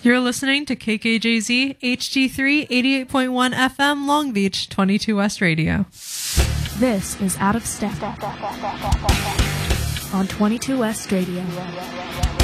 You're listening to KKJZ HD3 88.1 FM Long Beach 22 West Radio. This is Out of Step on 22 West Radio.